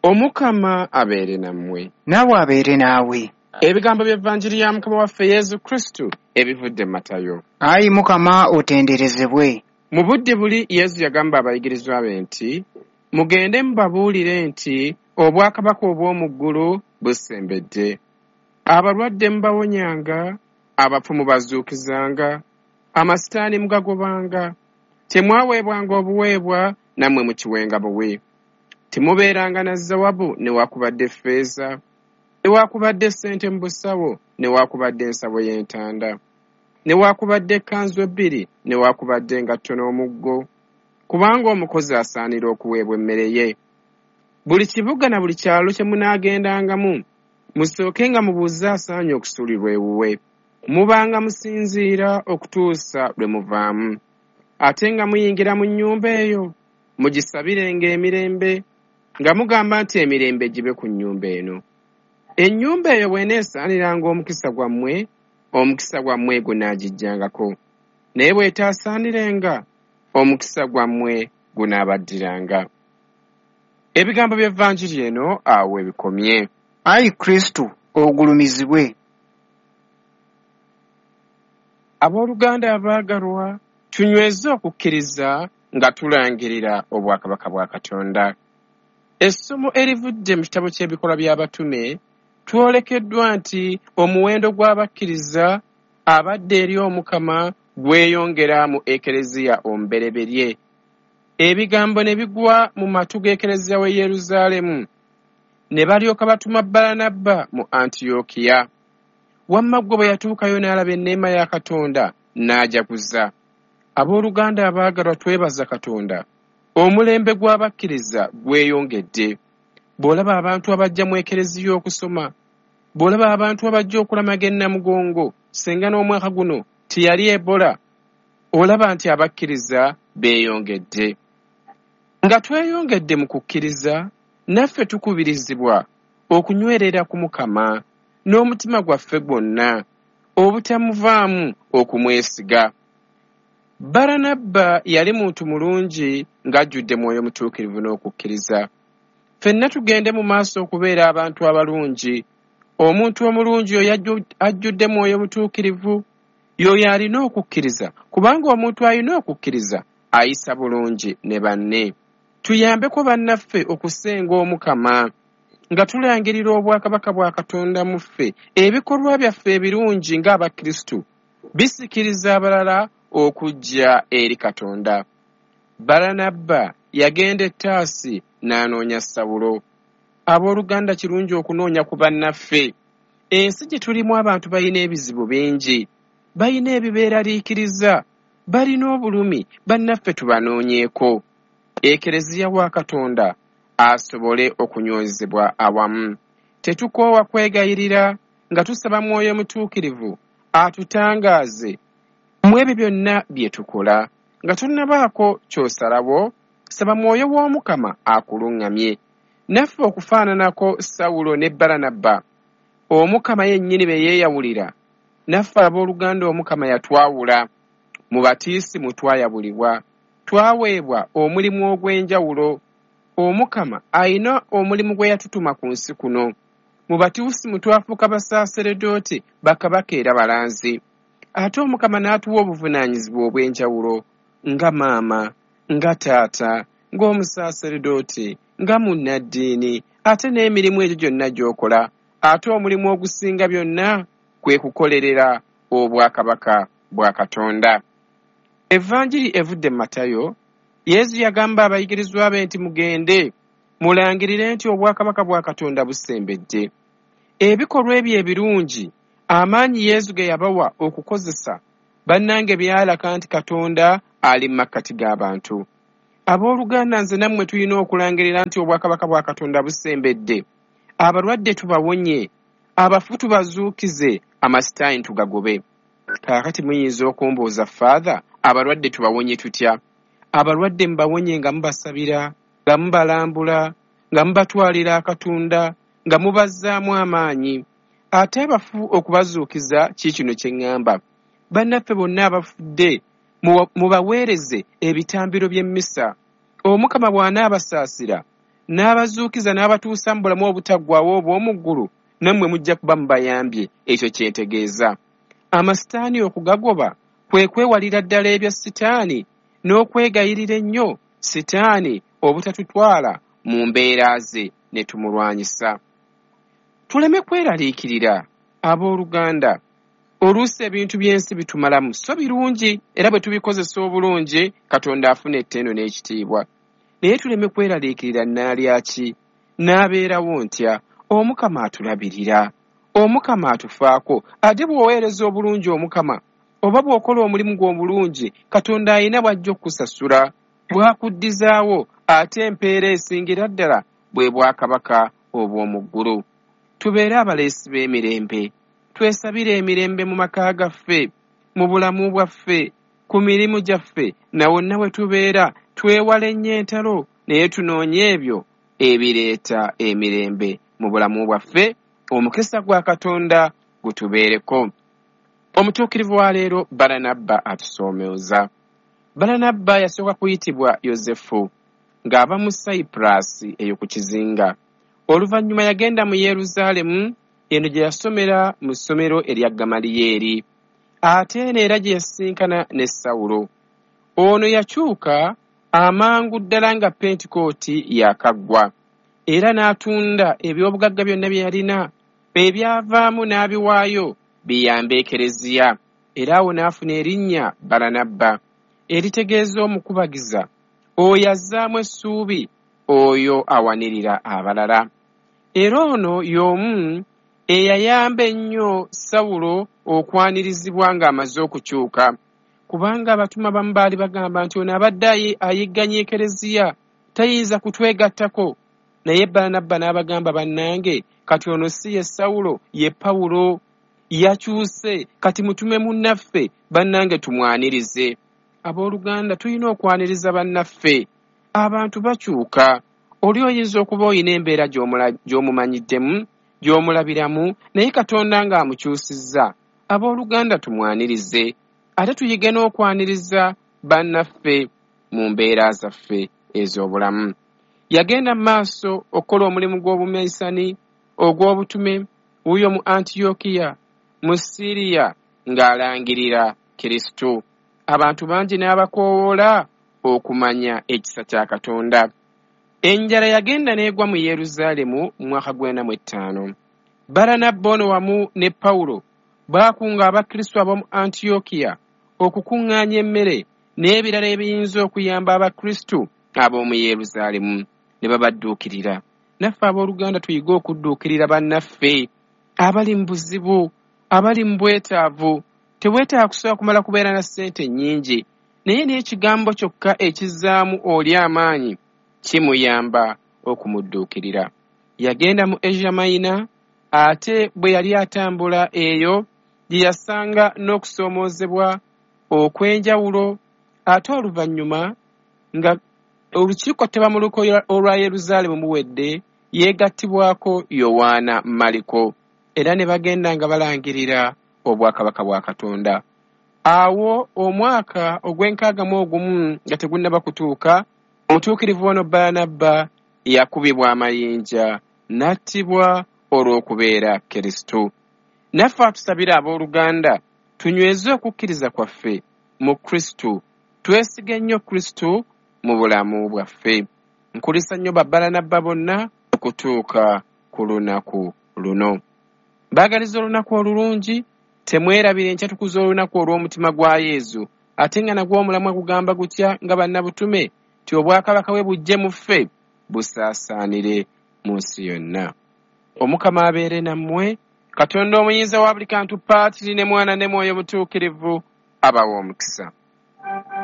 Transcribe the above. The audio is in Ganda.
Omukama abeere nammwe. Naawe abeere naawe. Ebigambo by'Evvanjiri ya Mukama waffe Yesu Kristo ebivudde Matayo. Ayi Mukama otenderezebwe. Mu budde buli Yesu yagamba abayigirizwa be nti, mugende mubabuulire nti obwakabaka obw'omu ggulu busembedde. Abalwadde mubawonyanga, abapfu mubazuukizanga, amasitaani mugagobanga. Temwaweebwanga obuweebwa nammwe mukiwenga buwe. Temubeeranga na zawabu newakubadde ffeeza, newakubadde ssente mu busawo, newakubadde ensabo y'entanda, newakubadde ekkanzu ebbiri, newakubadde engatto n'omuggo, kubanga omukozi asaanira okuweebwa emmere ye. Buli kibuga na buli kyalo kye munaagendangamu, musookenga mubuuze asaanye okusuulirwa ewuwe. Mubanga musinziira okutuusa lwe muvaamu. Ate nga muyingira mu nnyumba eyo, mugisabirenga emirembe, nga mugamba nti emirembe gibe ku nnyumba eno. Ennyumba eyo bw'eneesaaniranga omukisa gwammwe, omukisa gwammwe gunaagijjangako. Naye bw'etaasaanirenga, omukisa gwammwe gunaabaddiranga. Ebigambo by'Evvanjiri eno awo ebikomye. Ayi Kristo ogulumizibwe. Abooluganda abaagalwa, tunyweze okukkiriza nga tulangirira obwakabaka bwa Katonda. Essomo erivudde mu kitabo ky'ebikolwa by'abatume twolekeddwa nti omuwendo gw'abakkiriza abadde eri Omukama gweyongera mu Ekereziya omubereberye. Ebigambo ne bigwa mu matu g'Ekereziya w'e Yerusaalemu, ne balyoka batuma Balanabba mu Antiyokiya. Wamma gwe bwe yatuukayo n'alaba enneema ya Katonda n'ajaguza. Abooluganda abaagalwa, twebaza Katonda. Omulembe gw'abakkiriza gweyongedde. Bw'olaba abantu abajja mu Ekereziya okusoma, bw'olaba abantu abajja okulamaga ennamugongo, senga n'omwaka guno teyali Ebola, olaba nti abakkiriza beeyongedde. Nga tweyongedde mu kukkiriza, naffe tukubirizibwa okunywerera ku Mukama n'omutima gwaffe gwonna, obutamuvaamu okumwesiga. Balanabba yali muntu mulungi ng'ajjudde Mwoyo Mutuukirivu n'okukkiriza. Ffenna tugende mu maaso okubeera abantu abalungi. Omuntu omulungi oyo ajjudde Mwoyo Mutuukirivu, y'oyo alina okukkiriza, kubanga omuntu alina okukkiriza ayisa bulungi ne banne. Tuyambeko bannaffe okusenga Omukama, nga tulangirira obwakabaka bwa Katonda mu ffe. Ebikolwa byaffe ebirungi ng'Abakristu bisikiriza abalala okujja eri Katonda. Balanabba yagenda e Taasi n'anoonya Sawulo. Abooluganda, kirungi okunoonya ku bannaffe. Ensi gye tulimu abantu balina ebizibu bingi, balina ebibeeraliikiriza, balina obulumi, bannaffe tubanoonyeeko. Ekereziya wa Katonda asobole okunywezebwa awamu. Tetukoowa kwegayirira nga tusaba Mwoyo Mutuukirivu atutangaaze mu ebyo byonna bye tukola. Nga tonnabaako ky'osalawo, saba Mwoyo w'Omukama akuluŋŋamye. Naffe okufaananako Sawulo ne Balanabba, Omukama yennyini be yeeyawulira. Naffe abooluganda, Omukama yatwawula. Mu batiisimu twayabulibwa, twaweebwa omulimu ogw'enjawulo. Omukama ayina omulimu gwe yatutuma ku nsi kuno. Mu batiisimu twafuuka basaaseredooti, bakabaka era balanzi. Ate Omukama n'atuwa obuvunaanyizibwa obw'enjawulo, nga maama, nga taata, ng'omusaaseredooti, nga munnaddiini, ate n'emirimu egyo gyonna gy'okola. Ate omulimu ogusinga byonna kwe kukolerera obwakabaka bwa Katonda. Evvanjiri evudde mu Matayo, Yesu yagamba abayigirizwa be nti mugende mulangirire nti obwakabaka bwa Katonda busembedde. Ebikolwa ebyo ebirungi amaanyi Yesu ge yabawa okukozesa, bannange byalaga nti Katonda ali mu makkati g'abantu. Abooluganda, nze nammwe tulina okulangirira nti obwakabaka bwa Katonda busembedde. Abalwadde tubawonye, abafu tubazuukize, amasitaani tugagobe. Kaakati muyinza okumbuuza, Father, abalwadde tubawonye tutya? Abalwadde mubawonye nga mubasabira, nga mubalambula, nga mubatwalira akatunda, nga mubazzaamu amaanyi. Ate abafu okubazuukiza, kiikino kye ŋŋamba. Bannaffe bonna abafudde mubaweereze ebitambiro by'emmisa. Omukama bw'anaabasaasira, n'abazuukiza n'abatuusa mu bulamu obutaggwaawo obw'omu ggulu, nammwe mujja kuba mubayambye. Ekyo kyetegeeza amasitaani okugagoba kwe kwewalira ddala ebya sitaani n'okwegayirira ennyo sitaani obutatutwala mu mbeera ze ne tumulwanyisa. Tuleme kweraliikirira abooluganda. Oluusi ebintu by'ensi bitumalamu so birungi, era bwe tubikozesa obulungi Katonda afuna ettendo n'ekitiibwa. Naye tuleme kweraliikirira nnaalyaki, n'abeerawo ntya. Omukama atulabirira, Omukama atufaako. Ate bw'oweereza obulungi Omukama, oba bw'okola omulimu gw'obulungi, Katonda alina bw'ajja okukusasula. Bw'akuddizaawo ate empeera esingira ddala bwe bwakabaka obw'omu ggulu. Tubeere abaleesi b'emirembe. Twesabire emirembe mu maka gaffe, mu bulamu bwaffe, ku mirimu gyaffe, na wonna we tubeera. Twewale nnyo entalo, naye tunoonye ebyo ebireeta emirembe mu bulamu bwaffe. Omukisa gwa Katonda gutubeereko. Omutuukirivu wa leero Baranabba atusoomooza. Baranabba yasooka kuyitibwa Yozefu ng'ava mu Sayipurasi eyo ku kizinga. Oluvannyuma yagenda mu Yerusaalemu, eno gye yasomera mu ssomero erya Gamaliyeeri. Ate neera gye yasisinkana ne Sawulo. Ono yakyuka amangu ddala nga Pentikooti yakaggwa, era n'atunda eby'obugagga byonna bye yalina, ebyavaamu n'abiwaayo biyambe ekereziya, era awo n'afuna erinnya Baranabba eritegeeza omukubagiza, oyo azzaamu essuubi, oyo awanirira abalala. Era ono y'omu eyayamba ennyo Sawulo okwanirizibwa ng'amaze okukyuka, kubanga abatuma bamu baali bagamba nti ono abadde ayigganya ekereziya, tayinza kutwegattako. Naye Baranabba n'abagamba, bannange, kati ono si ye Sawulo, ye Pawulo. Yakyuse, kati mutume munnaffe, bannange tumwanirize. Abooluganda, tulina okwaniriza bannaffe. Abantu bakyuka. Oli oyinza okuba olina embeera gy'omumanyiddemu, gy'omulabiramu, naye Katonda ng'amukyusizza. Abooluganda, tumwanirize. Ate tuyige n'okwaniriza bannaffe mu mbeera zaffe ez'obulamu. Yagenda mu maaso okukola omulimu gw'obumeisani ogw'obutume wuyo mu Antiyokiya, mu Siriya, ng'alangirira Kristo. Abantu bangi n'abakoowoola okumanya ekisa kya Katonda. Enjala yagenda n'egwa mu Yerusaalemu mu mwaka gw'ena-mu-ttaano. Baranabba ono wamu ne Pawulo baakunga abakristo ab'omu Antiyokiya okukuŋŋaanya emmere n'ebirala ebiyinza okuyamba abakristo ab'omu Yerusaalemu, ne babadduukirira. Naffe abooluganda tuyige okudduukirira bannaffe abali mu buzibu, abali mu bwetaavu. Tebwetaaga kusobola kumala kubeera na ssente nnyingi, naye n'ekigambo kyokka ekizzaamu oli amaanyi kimuyamba okumudduukirira. Yagenda mu Asia Minor, ate bwe yali atambula eyo gye yasanga n'okusoomoozebwa okw'enjawulo. Ate oluvannyuma nga olukiiko tebamuluka olwa Yerusaalemu muwedde, yeegattibwako Yowaana Maliko, era ne bagenda nga balangirira obwakabaka bwa Katonda. Awo omwaka ogw'enkaaga-mu-ogumu nga tegunnaba kutuuka, omutuukirivu ono Baranabba yakubibwa amayinja n'attibwa olw'okubeera Kristo. Naffe atusabira abooluganda tunyweze okukkiriza kwaffe mu Kristo, twesige nnyo Kristo mu bulamu bwaffe. Nkulisa nnyo Baranabba bonna okutuuka ku lunaku luno. Baagaliza olunaku olulungi, temwerabire enkyatukuza olunaku olw'omutima gwa Yesu, ate nga nagwo omulamwa gugamba gutya nga bannabutume ti obwakabaka bwe bujje mu ffe busaasaanire mu nsi yonna. Omukama abeere nammwe. Katonda omuyinza wa buli kantu Paatiri ne Mwana ne Mwoyo Mutuukirivu abawa omukisa.